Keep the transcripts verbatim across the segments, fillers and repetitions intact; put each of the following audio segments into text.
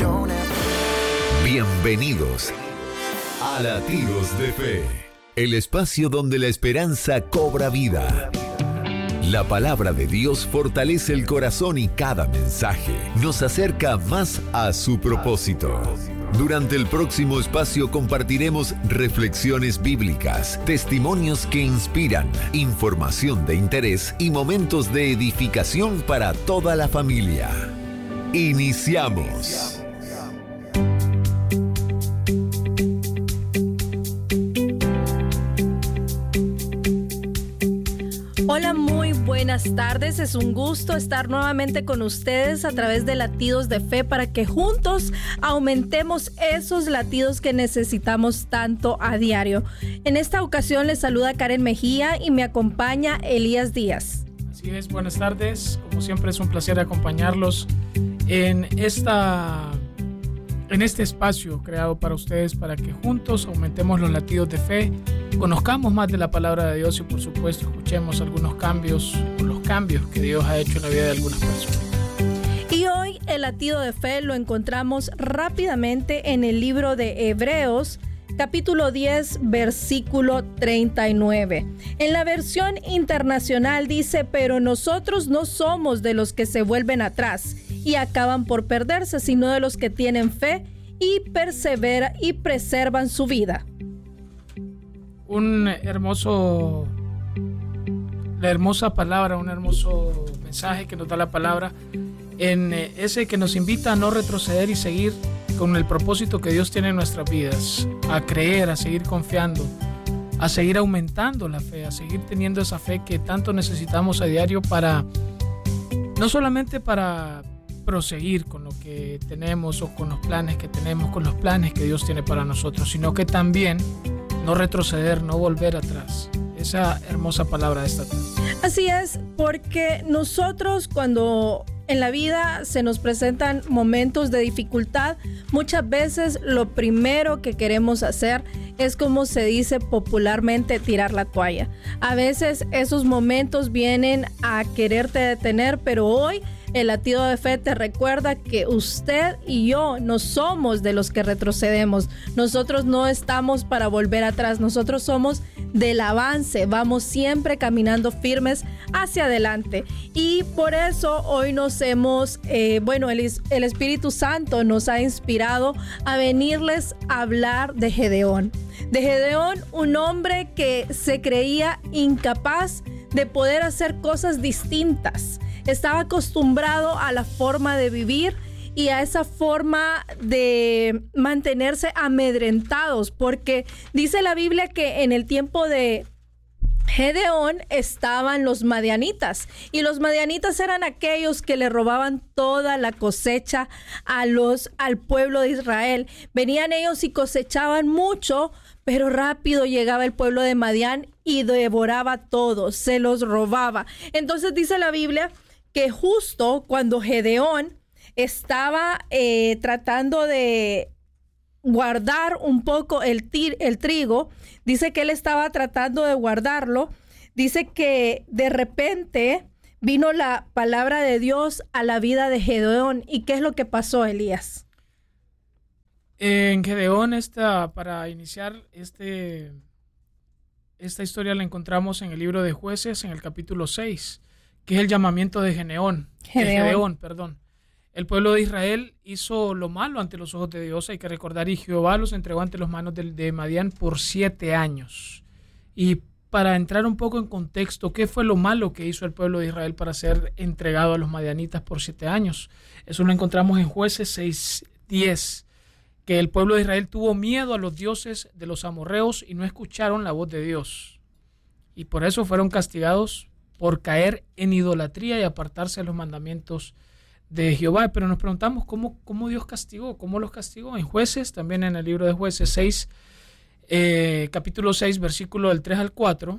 Bienvenidos a Latidos de Fe, el espacio donde la esperanza cobra vida. La palabra de Dios fortalece el corazón y cada mensaje nos acerca más a su propósito. Durante el próximo espacio compartiremos reflexiones bíblicas, testimonios que inspiran, información de interés y momentos de edificación para toda la familia. Iniciamos. Hola, muy buenas tardes. Es un gusto estar nuevamente con ustedes a través de Latidos de Fe para que juntos aumentemos esos latidos que necesitamos tanto a diario. En esta ocasión les saluda Karen Mejía y me acompaña Elías Díaz. Así es, buenas tardes. Como siempre es un placer acompañarlos en esta... en este espacio creado para ustedes, para que juntos aumentemos los latidos de fe, conozcamos más de la palabra de Dios y por supuesto escuchemos algunos cambios o los cambios que Dios ha hecho en la vida de algunas personas. Y hoy el latido de fe lo encontramos rápidamente en el libro de Hebreos, capítulo diez, versículo treinta y nueve. En la versión internacional dice: pero nosotros no somos de los que se vuelven atrás y acaban por perderse, sino de los que tienen fe y persevera y preservan su vida. Un hermoso, la hermosa palabra, un hermoso mensaje que nos da la palabra, en ese que nos invita a no retroceder y seguir con el propósito que Dios tiene en nuestras vidas, a creer, a seguir confiando, a seguir aumentando la fe, a seguir teniendo esa fe que tanto necesitamos a diario para, no solamente para proseguir con lo que tenemos o con los planes que tenemos, con los planes que Dios tiene para nosotros, sino que también no retroceder, no volver atrás. Esa hermosa palabra de esta tarde. Así es, porque nosotros cuando en la vida se nos presentan momentos de dificultad, muchas veces lo primero que queremos hacer es, como se dice popularmente, tirar la toalla. A veces esos momentos vienen a quererte detener, pero hoy el latido de fe te recuerda que usted y yo no somos de los que retrocedemos. Nosotros no estamos para volver atrás. Nosotros somos del avance. Vamos siempre caminando firmes hacia adelante. Y por eso hoy nos hemos, eh, bueno, el, el Espíritu Santo nos ha inspirado a venirles a hablar de Gedeón. De Gedeón, un hombre que se creía incapaz de poder hacer cosas distintas. Estaba acostumbrado a la forma de vivir y a esa forma de mantenerse amedrentados, porque dice la Biblia que en el tiempo de Gedeón estaban los madianitas, y los madianitas eran aquellos que le robaban toda la cosecha a los, al pueblo de Israel. Venían ellos y cosechaban mucho, pero rápido llegaba el pueblo de Madián y devoraba todo, se los robaba. Entonces dice la Biblia que justo cuando Gedeón estaba eh, tratando de guardar un poco el, tir, el trigo, dice que él estaba tratando de guardarlo, dice que de repente vino la palabra de Dios a la vida de Gedeón. ¿Y qué es lo que pasó, Elías? En Gedeón, esta, para iniciar este, esta historia la encontramos en el libro de Jueces, en el capítulo seis, que es el llamamiento de Gedeón, Gedeón. de Gedeón, perdón. El pueblo de Israel hizo lo malo ante los ojos de Dios, hay que recordar, y Jehová los entregó ante las manos de, de Madián por siete años. Y para entrar un poco en contexto, ¿qué fue lo malo que hizo el pueblo de Israel para ser entregado a los madianitas por siete años? Eso lo encontramos en Jueces seis diez, que el pueblo de Israel tuvo miedo a los dioses de los amorreos y no escucharon la voz de Dios. Y por eso fueron castigados por caer en idolatría y apartarse de los mandamientos de Jehová. Pero nos preguntamos cómo, cómo Dios castigó, cómo los castigó. En Jueces, también en el libro de Jueces seis, eh, capítulo seis, versículo del tres al cuatro,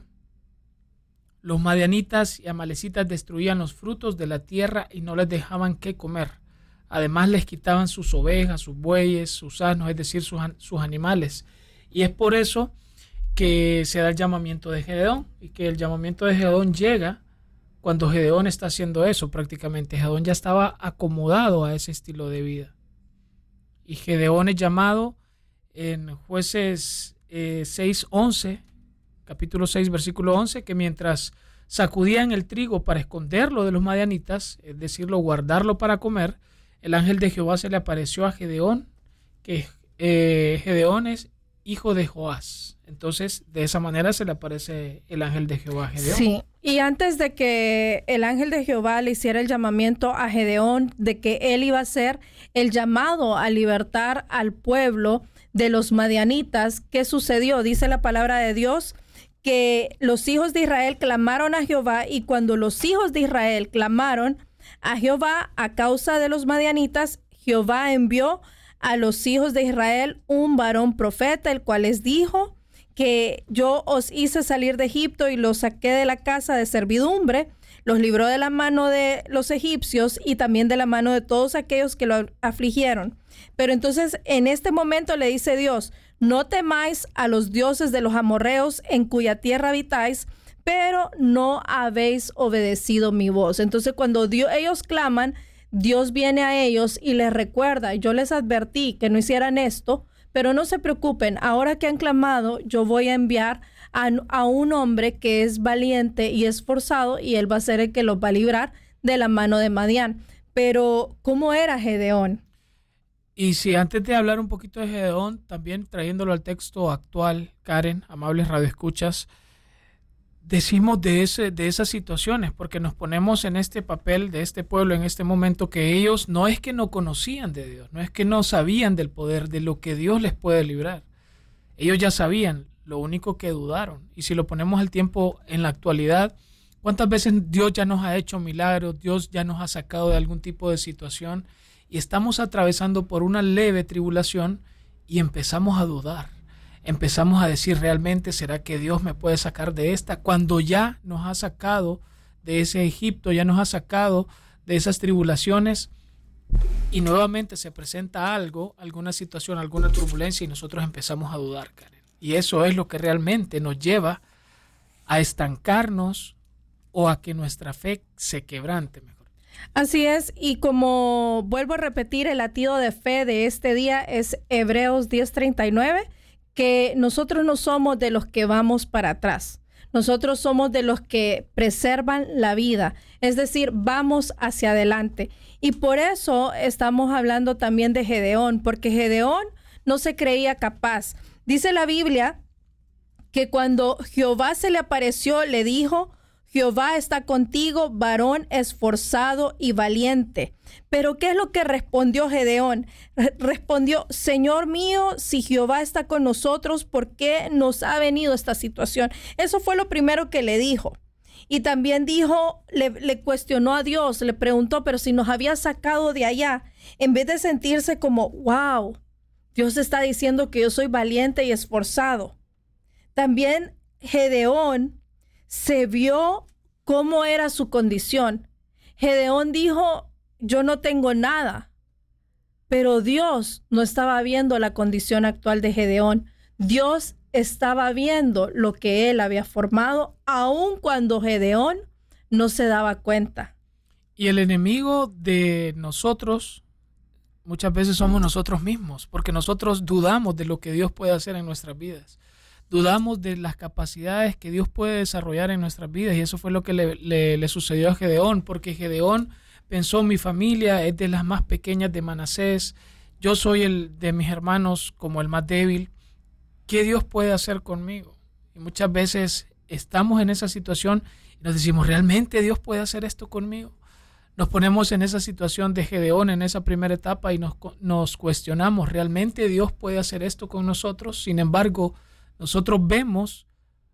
los madianitas y amalecitas destruían los frutos de la tierra y no les dejaban qué comer. Además les quitaban sus ovejas, sus bueyes, sus asnos, es decir, sus, sus animales. Y es por eso que se da el llamamiento de Gedeón, y que el llamamiento de Gedeón llega cuando Gedeón está haciendo eso prácticamente. Gedeón ya estaba acomodado a ese estilo de vida. Y Gedeón es llamado en Jueces eh, seis once, capítulo seis, versículo once, que mientras sacudían el trigo para esconderlo de los madianitas, es decir, guardarlo para comer, el ángel de Jehová se le apareció a Gedeón, que eh, Gedeón es hijo de Joás. Entonces, de esa manera se le aparece el ángel de Jehová a Gedeón. Sí, y antes de que el ángel de Jehová le hiciera el llamamiento a Gedeón de que él iba a hacer el llamado a libertar al pueblo de los madianitas, ¿qué sucedió? Dice la palabra de Dios que los hijos de Israel clamaron a Jehová, y cuando los hijos de Israel clamaron a Jehová a causa de los madianitas, Jehová envió a los hijos de Israel un varón profeta, el cual les dijo que yo os hice salir de Egipto y los saqué de la casa de servidumbre, los libró de la mano de los egipcios y también de la mano de todos aquellos que lo afligieron. Pero entonces en este momento le dice Dios: no temáis a los dioses de los amorreos en cuya tierra habitáis, pero no habéis obedecido mi voz. Entonces cuando Dios, ellos claman, Dios viene a ellos y les recuerda: yo les advertí que no hicieran esto, pero no se preocupen, ahora que han clamado, yo voy a enviar a, a un hombre que es valiente y esforzado, y él va a ser el que los va a librar de la mano de Madián. Pero, ¿cómo era Gedeón? Y si antes de hablar un poquito de Gedeón, también trayéndolo al texto actual, Karen, amables radioescuchas, decimos de, ese, de esas situaciones, porque nos ponemos en este papel de este pueblo en este momento, que ellos no es que no conocían de Dios, no es que no sabían del poder, de lo que Dios les puede librar. Ellos ya sabían, lo único que dudaron. Y si lo ponemos al tiempo en la actualidad, ¿cuántas veces Dios ya nos ha hecho milagros? Dios ya nos ha sacado de algún tipo de situación y estamos atravesando por una leve tribulación y empezamos a dudar. Empezamos a decir, ¿realmente será que Dios me puede sacar de esta? Cuando ya nos ha sacado de ese Egipto, ya nos ha sacado de esas tribulaciones, y nuevamente se presenta algo, alguna situación, alguna turbulencia, y nosotros empezamos a dudar, Karen. Y eso es lo que realmente nos lleva a estancarnos o a que nuestra fe se quebrante, mejor. Así es, y como vuelvo a repetir, el latido de fe de este día es Hebreos diez treinta y nueve, que nosotros no somos de los que vamos para atrás. Nosotros somos de los que preservan la vida, es decir, vamos hacia adelante. Y por eso estamos hablando también de Gedeón, porque Gedeón no se creía capaz. Dice la Biblia que cuando Jehová se le apareció, le dijo: Jehová está contigo, varón esforzado y valiente. Pero ¿qué es lo que respondió Gedeón? Re- respondió: Señor mío, si Jehová está con nosotros, ¿por qué nos ha venido esta situación? Eso fue lo primero que le dijo. Y también dijo, le, le cuestionó a Dios, le preguntó: pero si nos había sacado de allá, en vez de sentirse como, wow, Dios está diciendo que yo soy valiente y esforzado. También Gedeón se vio cómo era su condición. Gedeón dijo: yo no tengo nada. Pero Dios no estaba viendo la condición actual de Gedeón. Dios estaba viendo lo que él había formado, aun cuando Gedeón no se daba cuenta. Y el enemigo de nosotros muchas veces somos nosotros mismos, porque nosotros dudamos de lo que Dios puede hacer en nuestras vidas. Dudamos de las capacidades que Dios puede desarrollar en nuestras vidas, y eso fue lo que le, le, le sucedió a Gedeón, porque Gedeón pensó: mi familia es de las más pequeñas de Manasés, yo soy el de mis hermanos como el más débil, ¿qué Dios puede hacer conmigo? Y muchas veces estamos en esa situación y nos decimos: ¿realmente Dios puede hacer esto conmigo? Nos ponemos en esa situación de Gedeón en esa primera etapa y nos, nos cuestionamos: ¿realmente Dios puede hacer esto con nosotros? Sin embargo, nosotros vemos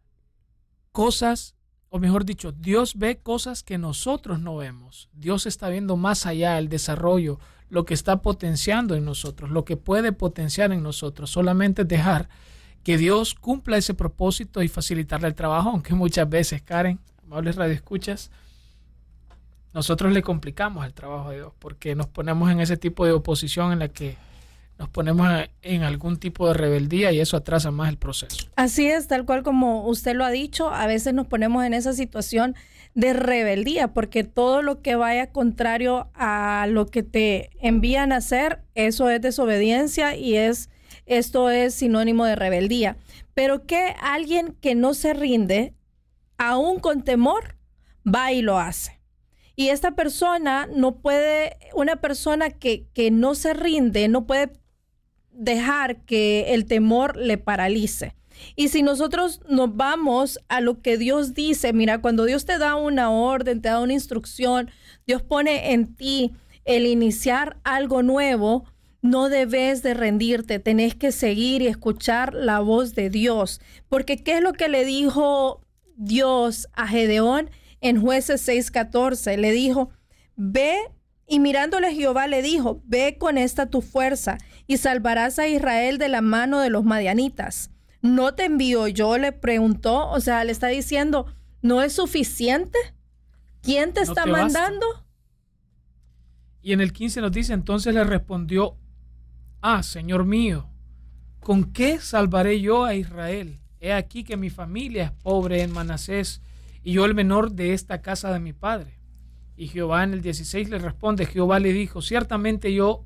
cosas, o mejor dicho, Dios ve cosas que nosotros no vemos. Dios está viendo más allá el desarrollo, lo que está potenciando en nosotros, lo que puede potenciar en nosotros. Solamente dejar que Dios cumpla ese propósito y facilitarle el trabajo, aunque muchas veces, Karen, amables radioescuchas, nosotros le complicamos el trabajo a Dios porque nos ponemos en ese tipo de oposición en la que nos ponemos en algún tipo de rebeldía y eso atrasa más el proceso. Así es, tal cual como usted lo ha dicho, a veces nos ponemos en esa situación de rebeldía, porque todo lo que vaya contrario a lo que te envían a hacer, eso es desobediencia y es esto es sinónimo de rebeldía. Pero que alguien que no se rinde, aún con temor, va y lo hace. Y esta persona no puede, una persona que, que no se rinde, no puede dejar que el temor le paralice. Y si nosotros nos vamos a lo que Dios dice, mira, cuando Dios te da una orden, te da una instrucción, Dios pone en ti el iniciar algo nuevo, no debes de rendirte, tenés que seguir y escuchar la voz de Dios. Porque ¿qué es lo que le dijo Dios a Gedeón en Jueces seis catorce? Le dijo, ve, y mirándole Jehová le dijo, ve con esta tu fuerza y salvarás a Israel de la mano de los madianitas. ¿No te envío yo? Le preguntó, o sea, le está diciendo, ¿no es suficiente? ¿Quién te está mandando? Y en el quince nos dice, entonces le respondió, ah, Señor mío, ¿con qué salvaré yo a Israel? He aquí que mi familia es pobre en Manasés y yo el menor de esta casa de mi padre. Y Jehová en el dieciséis le responde, Jehová le dijo, ciertamente yo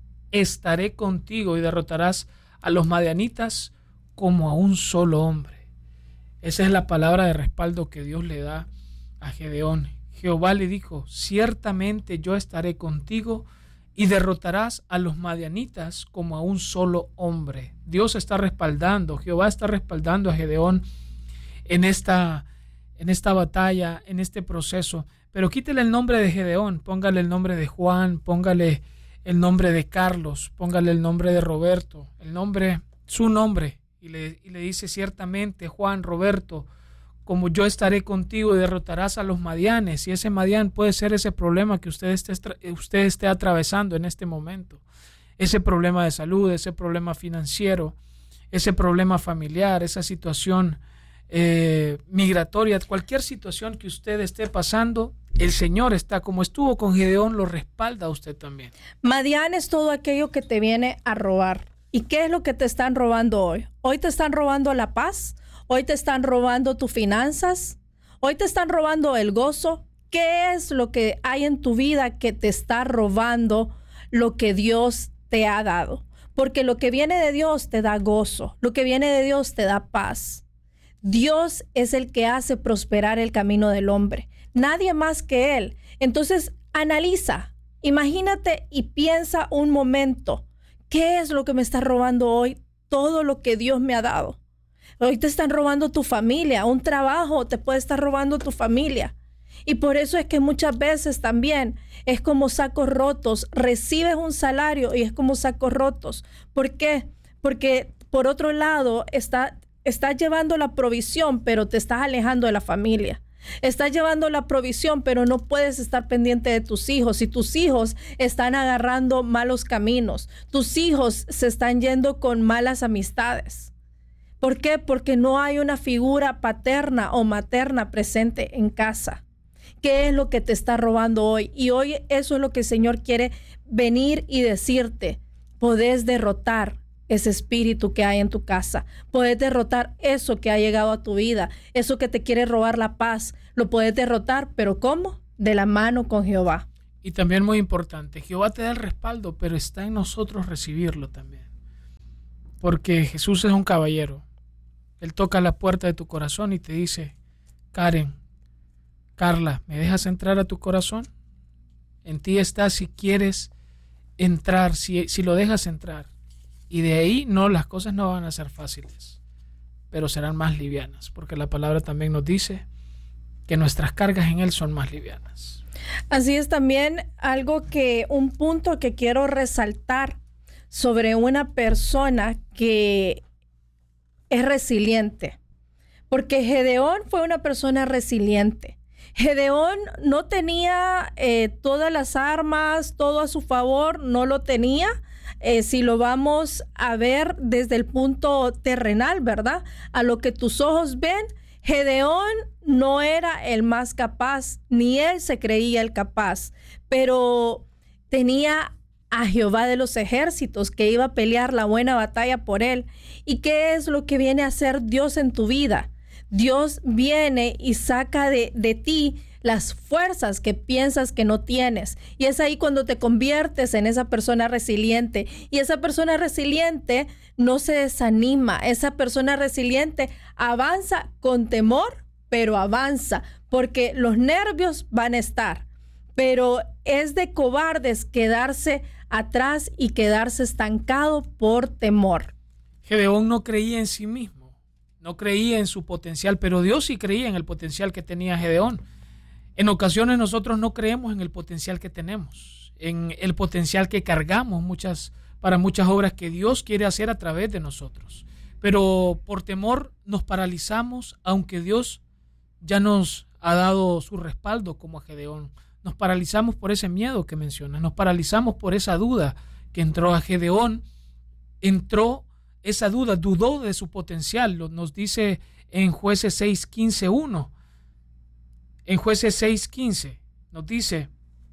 estaré contigo y derrotarás a los madianitas como a un solo hombre. Esa es la palabra de respaldo que Dios le da a Gedeón. Jehová le dijo, ciertamente yo estaré contigo y derrotarás a los madianitas como a un solo hombre. Dios está respaldando, Jehová está respaldando a Gedeón en esta, en esta batalla, en este proceso. Pero quítele el nombre de Gedeón, póngale el nombre de Juan, póngale el nombre de Carlos, póngale el nombre de Roberto, el nombre, su nombre, y le, y le dice ciertamente, Juan, Roberto, como yo estaré contigo y derrotarás a los madianes. Y ese madián puede ser ese problema que usted esté, usted esté atravesando en este momento. Ese problema de salud, ese problema financiero, ese problema familiar, esa situación eh, migratoria, cualquier situación que usted esté pasando, el Señor está, como estuvo con Gedeón, lo respalda a usted también. Madián es todo aquello que te viene a robar. ¿Y qué es lo que te están robando hoy? Hoy te están robando la paz. Hoy te están robando tus finanzas. Hoy te están robando el gozo. ¿Qué es lo que hay en tu vida que te está robando lo que Dios te ha dado? Porque lo que viene de Dios te da gozo. Lo que viene de Dios te da paz. Dios es el que hace prosperar el camino del hombre. Nadie más que Él. Entonces, analiza, imagínate y piensa un momento. ¿Qué es lo que me está robando hoy? Todo lo que Dios me ha dado. Hoy te están robando tu familia, un trabajo te puede estar robando tu familia. Y por eso es que muchas veces también es como sacos rotos. Recibes un salario y es como sacos rotos. ¿Por qué? Porque por otro lado está, estás llevando la provisión, pero te estás alejando de la familia. Estás llevando la provisión, pero no puedes estar pendiente de tus hijos. Y tus hijos están agarrando malos caminos. Tus hijos se están yendo con malas amistades. ¿Por qué? Porque no hay una figura paterna o materna presente en casa. ¿Qué es lo que te está robando hoy? Y hoy eso es lo que el Señor quiere venir y decirte. Podés derrotar ese espíritu que hay en tu casa. Puedes derrotar eso que ha llegado a tu vida, eso que te quiere robar la paz. Lo puedes derrotar, pero ¿cómo? De la mano con Jehová. Y también muy importante, Jehová te da el respaldo, pero está en nosotros recibirlo también. Porque Jesús es un caballero. Él toca la puerta de tu corazón y te dice, Karen, Carla, ¿me dejas entrar a tu corazón? En ti está si quieres entrar, si, si lo dejas entrar. Y de ahí no, las cosas no van a ser fáciles, pero serán más livianas, porque la palabra también nos dice que nuestras cargas en Él son más livianas. Así es también algo que, un punto que quiero resaltar sobre una persona que es resiliente, porque Gedeón fue una persona resiliente. Gedeón no tenía eh, todas las armas, todo a su favor, no lo tenía. Eh, si lo vamos a ver desde el punto terrenal, ¿verdad? A lo que tus ojos ven, Gedeón no era el más capaz, ni él se creía el capaz, pero tenía a Jehová de los ejércitos, que iba a pelear la buena batalla por él. ¿Y qué es lo que viene a hacer Dios en tu vida? Dios viene y saca de, de ti las fuerzas que piensas que no tienes. Y es ahí cuando te conviertes en esa persona resiliente. Y esa persona resiliente no se desanima. Esa persona resiliente avanza con temor, pero avanza, porque los nervios van a estar. Pero es de cobardes quedarse atrás y quedarse estancado por temor. Gedeón no creía en sí mismo, no creía en su potencial, pero Dios sí creía en el potencial que tenía Gedeón. En ocasiones nosotros no creemos en el potencial que tenemos, en el potencial que cargamos muchas, para muchas obras que Dios quiere hacer a través de nosotros. Pero por temor nos paralizamos, aunque Dios ya nos ha dado su respaldo como a Gedeón. Nos paralizamos por ese miedo que mencionas, nos paralizamos por esa duda que entró a Gedeón. Entró esa duda, dudó de su potencial, lo, nos dice en Jueces seis quince uno. En Jueces seis quince nos dice: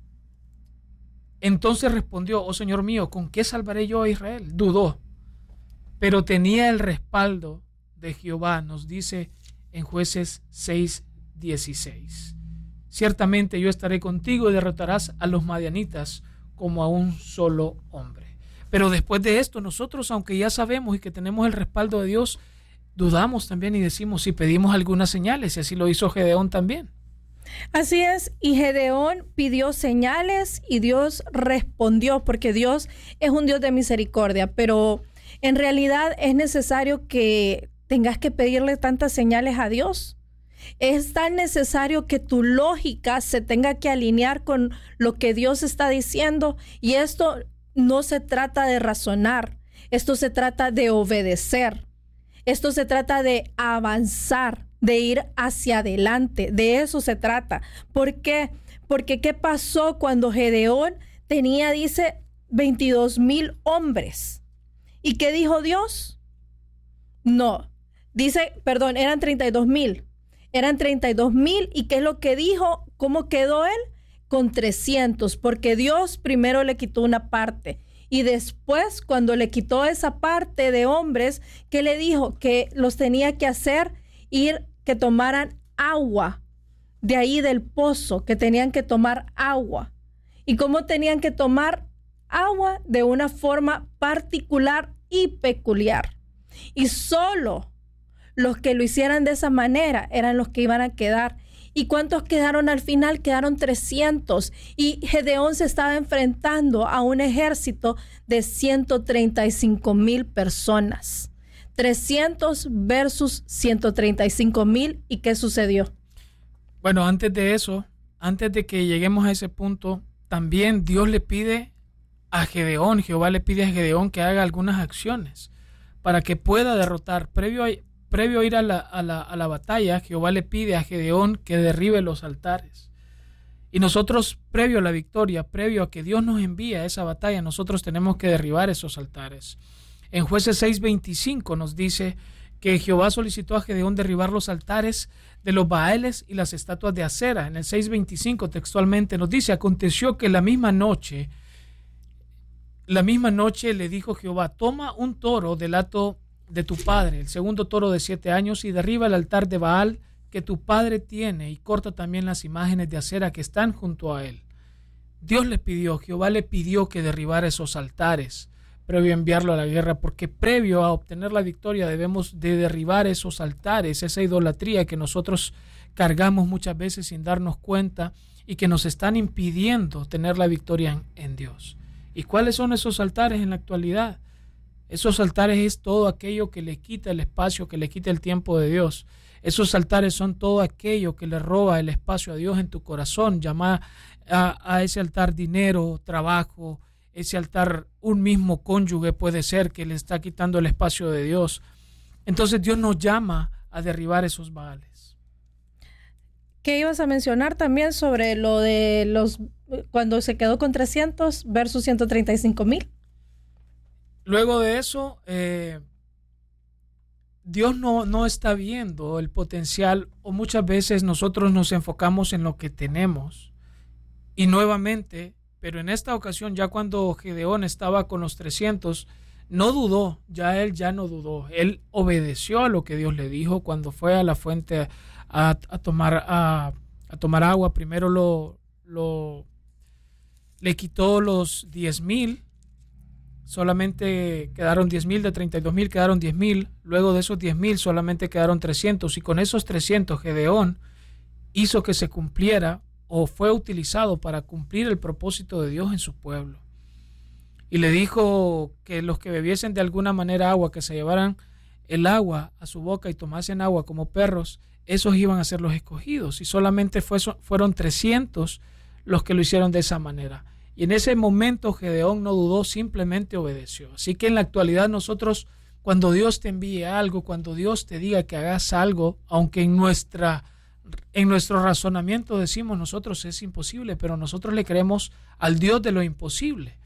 entonces respondió: oh Señor mío, ¿con qué salvaré yo a Israel? Dudó, pero tenía el respaldo de Jehová, nos dice en Jueces seis dieciséis. Ciertamente yo estaré contigo y derrotarás a los madianitas como a un solo hombre. Pero después de esto, nosotros, aunque ya sabemos y que tenemos el respaldo de Dios, dudamos también y decimos si pedimos algunas señales, y así lo hizo Gedeón también. Así es, y Gedeón pidió señales y Dios respondió, porque Dios es un Dios de misericordia, pero en realidad es necesario que tengas que pedirle tantas señales a Dios. Es tan necesario que tu lógica se tenga que alinear con lo que Dios está diciendo, y esto no se trata de razonar, esto se trata de obedecer, esto se trata de avanzar, de ir hacia adelante, de eso se trata. ¿Por qué? Porque ¿qué pasó cuando Gedeón tenía, dice, veintidós mil hombres? ¿Y qué dijo Dios? No, dice, perdón, eran treinta y dos mil. Eran treinta y dos mil, ¿y qué es lo que dijo? ¿Cómo quedó él? Con trescientos, porque Dios primero le quitó una parte, y después cuando le quitó esa parte de hombres, ¿qué le dijo? Que los tenía que hacer ir, que tomaran agua de ahí del pozo, que tenían que tomar agua. ¿Y cómo tenían que tomar agua? De una forma particular y peculiar. Y solo los que lo hicieran de esa manera eran los que iban a quedar. ¿Y cuántos quedaron al final? Quedaron trescientos. Y Gedeón se estaba enfrentando a un ejército de ciento treinta y cinco mil personas. trescientos versus ciento treinta y cinco mil. ¿Y qué sucedió? Bueno, antes de eso, antes de que lleguemos a ese punto, también Dios le pide a Gedeón, Jehová le pide a Gedeón que haga algunas acciones para que pueda derrotar. Previo a Previo a ir a la, a, la, a la batalla, Jehová le pide a Gedeón que derribe los altares. Y nosotros, previo a la victoria, previo a que Dios nos envíe a esa batalla, nosotros tenemos que derribar esos altares. En Jueces seis veinticinco nos dice que Jehová solicitó a Gedeón derribar los altares de los Baales y las estatuas de acera. En el seis veinticinco textualmente nos dice: aconteció que la misma noche, la misma noche le dijo Jehová: toma un toro del hato de tu padre, el segundo toro de siete años, y derriba el altar de Baal que tu padre tiene, y corta también las imágenes de acera que están junto a él. Dios le pidió, Jehová le pidió que derribara esos altares previo a enviarlo a la guerra, porque previo a obtener la victoria debemos de derribar esos altares, esa idolatría que nosotros cargamos muchas veces sin darnos cuenta y que nos están impidiendo tener la victoria en, en Dios. ¿Y cuáles son esos altares en la actualidad? Esos altares es todo aquello que le quita el espacio, que le quita el tiempo de Dios. Esos altares son todo aquello que le roba el espacio a Dios en tu corazón. Llama a, a ese altar dinero, trabajo, ese altar un mismo cónyuge puede ser que le está quitando el espacio de Dios. Entonces Dios nos llama a derribar esos Baales. ¿Qué ibas a mencionar también sobre lo de los cuando se quedó con trescientos versus ciento treinta y cinco mil? Luego de eso, eh, Dios no, no está viendo el potencial, o muchas veces nosotros nos enfocamos en lo que tenemos y nuevamente Pero en esta ocasión, ya cuando Gedeón estaba con los trescientos, no dudó, ya él ya no dudó. Él obedeció a lo que Dios le dijo cuando fue a la fuente a, a, tomar, a, a tomar agua. Primero lo, lo, le quitó los diez mil. Solamente quedaron diez mil, de treinta y dos mil quedaron diez mil. Luego de esos diez mil solamente quedaron trescientos. Y con esos trescientos Gedeón hizo que se cumpliera o fue utilizado para cumplir el propósito de Dios en su pueblo. Y le dijo que los que bebiesen de alguna manera agua, que se llevaran el agua a su boca y tomasen agua como perros, esos iban a ser los escogidos. Y solamente fue, fueron trescientos los que lo hicieron de esa manera. Y en ese momento Gedeón no dudó, simplemente obedeció. Así que en la actualidad nosotros, cuando Dios te envíe algo, cuando Dios te diga que hagas algo, aunque en nuestra en nuestro razonamiento decimos nosotros es imposible, pero nosotros le creemos al Dios de lo imposible.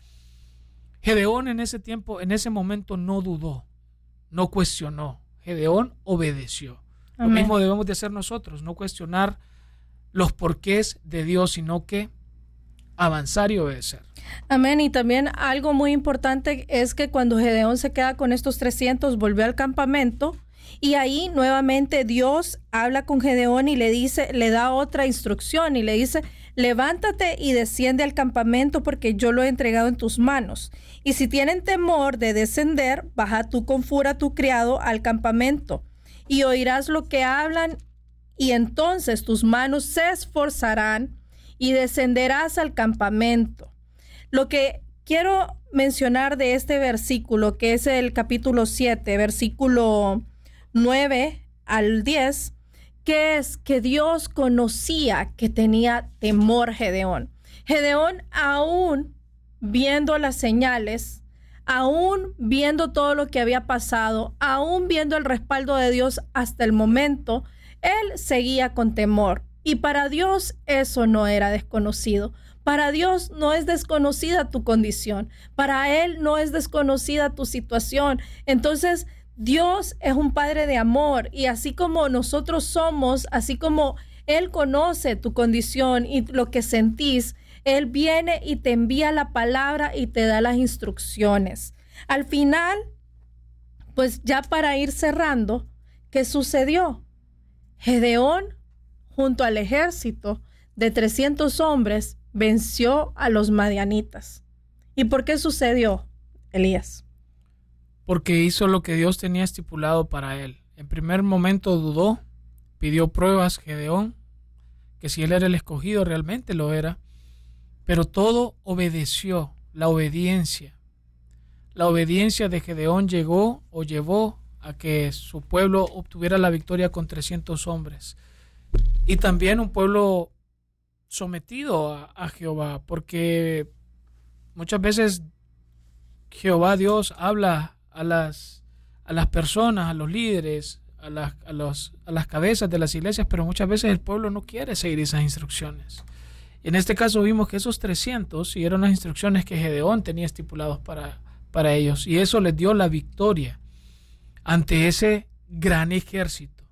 Gedeón en ese tiempo, en ese momento no dudó, no cuestionó. Gedeón obedeció. Amén. Lo mismo debemos de hacer nosotros, no cuestionar los porqués de Dios, sino que avanzar y obedecer. Amén. Y también algo muy importante es que cuando Gedeón se queda con estos trescientos, volvió al campamento y ahí nuevamente Dios habla con Gedeón y le dice, le da otra instrucción y le dice: levántate y desciende al campamento porque yo lo he entregado en tus manos. Y si tienen temor de descender, baja tú con furia a tu criado al campamento y oirás lo que hablan, y entonces tus manos se esforzarán y descenderás al campamento. Lo que quiero mencionar de este versículo, que es el capítulo siete, versículo nueve al diez, que es que Dios conocía que tenía temor Gedeón. Gedeón, aún viendo las señales, aún viendo todo lo que había pasado, aún viendo el respaldo de Dios hasta el momento, él seguía con temor. Y para Dios eso no era desconocido. Para Dios no es desconocida tu condición. Para Él no es desconocida tu situación. Entonces, Dios es un Padre de amor, y así como nosotros somos, así como Él conoce tu condición y lo que sentís, Él viene y te envía la palabra y te da las instrucciones. Al final, pues ya para ir cerrando, ¿qué sucedió? Gedeón, junto al ejército de trescientos hombres, venció a los madianitas. ¿Y por qué sucedió, Elías? Porque hizo lo que Dios tenía estipulado para él. En primer momento dudó, pidió pruebas Gedeón, que si él era el escogido realmente lo era, pero todo obedeció, la obediencia. La obediencia de Gedeón llegó o llevó a que su pueblo obtuviera la victoria con trescientos hombres. Y también un pueblo sometido a, a Jehová, porque muchas veces Jehová Dios habla a las, a las personas, a los líderes, a las, a, los, a las cabezas de las iglesias, pero muchas veces el pueblo no quiere seguir esas instrucciones. Y en este caso vimos que esos trescientos siguieron las instrucciones que Gedeón tenía estipulados para, para ellos, y eso les dio la victoria ante ese gran ejército.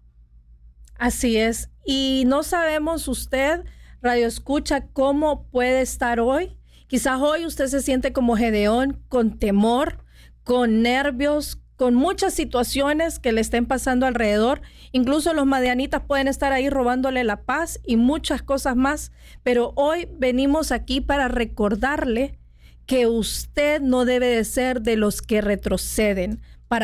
Así es. Y no sabemos usted, Radio Escucha, cómo puede estar hoy. Quizás hoy usted se siente como Gedeón, con temor, con nervios, con muchas situaciones que le estén pasando alrededor. Incluso los madianitas pueden estar ahí robándole la paz y muchas cosas más. Pero hoy venimos aquí para recordarle que usted no debe de ser de los que retroceden.